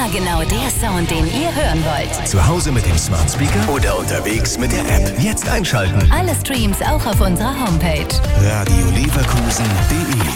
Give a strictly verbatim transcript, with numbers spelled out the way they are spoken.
Immer genau der Sound, den ihr hören wollt. Zu Hause mit dem Smart Speaker oder unterwegs mit der App. Jetzt einschalten. Alle Streams auch auf unserer Homepage. radio leverkusen punkt de